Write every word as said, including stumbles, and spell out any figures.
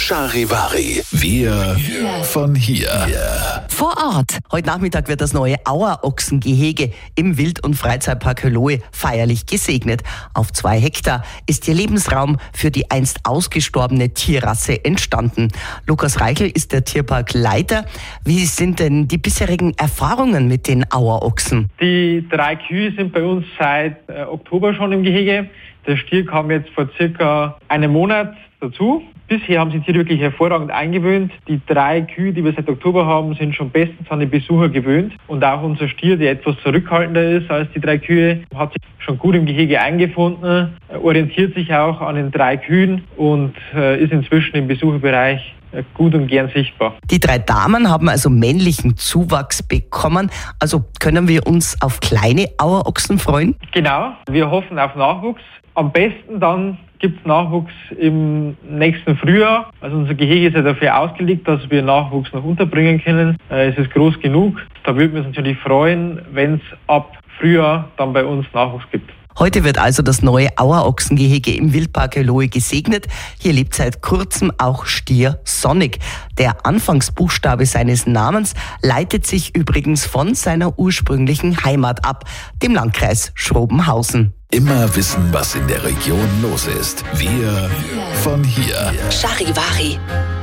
Charivari. Wir von hier. Vor Ort. Heute Nachmittag wird das neue Auerochsengehege im Wild- und Freizeitpark Hölohe feierlich gesegnet. Auf zwei Hektar ist hier Lebensraum für die einst ausgestorbene Tierrasse entstanden. Lukas Reichel ist der Tierparkleiter. Wie sind denn die bisherigen Erfahrungen mit den Auerochsen? Die drei Kühe sind bei uns seit äh, Oktober schon im Gehege. Der Stier kam jetzt vor circa einem Monat dazu. Bisher haben sich die Tiere wirklich hervorragend eingewöhnt. Die drei Kühe, die wir seit Oktober haben, sind schon bestens an den Besucher gewöhnt. Und auch unser Stier, der etwas zurückhaltender ist als die drei Kühe, hat sich schon gut im Gehege eingefunden, orientiert sich auch an den drei Kühen und äh, ist inzwischen im Besucherbereich gut und gern sichtbar. Die drei Damen haben also männlichen Zuwachs bekommen. Also können wir uns auf kleine Auerochsen freuen? Genau, wir hoffen auf Nachwuchs. Am besten dann gibt es Nachwuchs im nächsten Frühjahr. Also unser Gehege ist ja dafür ausgelegt, dass wir Nachwuchs noch unterbringen können. Äh, es ist groß genug. Da würden wir uns natürlich freuen, wenn es ab Frühjahr dann bei uns Nachwuchs gibt. Heute wird also das neue Auerochsengehege im Wildpark Hölohe gesegnet. Hier lebt seit kurzem auch Stier Sonic. Der Anfangsbuchstabe seines Namens leitet sich übrigens von seiner ursprünglichen Heimat ab, dem Landkreis Schrobenhausen. Immer wissen, was in der Region los ist. Wir von hier. Charivari.